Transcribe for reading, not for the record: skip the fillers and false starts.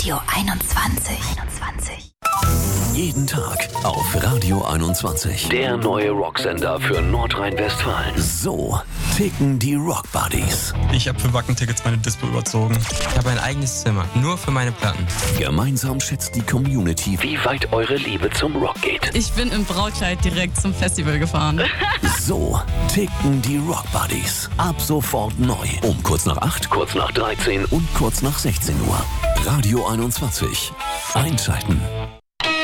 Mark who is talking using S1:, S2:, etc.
S1: Radio 21.
S2: Jeden Tag auf Radio 21. Der neue Rocksender für Nordrhein-Westfalen. So ticken die Rock Buddies.
S3: Ich habe für Wackentickets meine Dispo überzogen.
S4: Ich habe ein eigenes Zimmer, nur für meine Platten.
S2: Gemeinsam schätzt die Community, wie weit eure Liebe zum Rock geht.
S5: Ich bin im Brautkleid direkt zum Festival gefahren.
S2: So ticken die Rock Buddies. Ab sofort neu. Um kurz nach 8, kurz nach 13 und kurz nach 16 Uhr. Radio 21. Einschalten.